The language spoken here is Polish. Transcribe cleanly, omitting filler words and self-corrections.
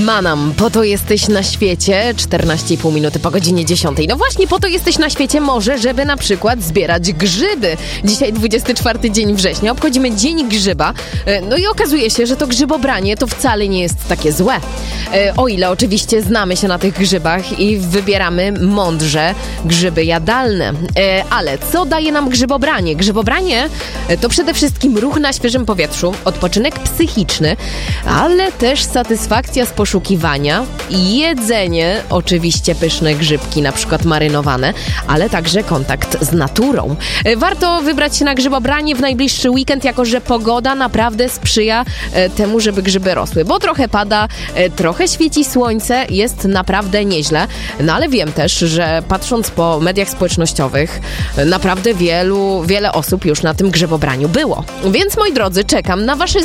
Manam, po to jesteś na świecie, 14,5 minuty po godzinie 10. No właśnie, po to jesteś na świecie może, żeby na przykład zbierać grzyby. Dzisiaj 24 dzień września, obchodzimy Dzień Grzyba. No i okazuje się, że to grzybobranie to wcale nie jest takie złe. O ile oczywiście znamy się na tych grzybach i wybieramy mądrze grzyby jadalne. Ale co daje nam grzybobranie? Grzybobranie to przede wszystkim ruch na świeżym powietrzu, odpoczynek psychiczny, ale też satysfakcja z poszukiwania, jedzenie, oczywiście pyszne grzybki, na przykład marynowane, ale także kontakt z naturą. Warto wybrać się na grzybobranie w najbliższy weekend, jako że pogoda naprawdę sprzyja temu, żeby grzyby rosły, bo trochę pada, trochę świeci słońce, jest naprawdę nieźle. No ale wiem też, że patrząc po mediach społecznościowych, naprawdę wiele osób już na tym grzybobraniu było. Więc moi drodzy, czekam na wasze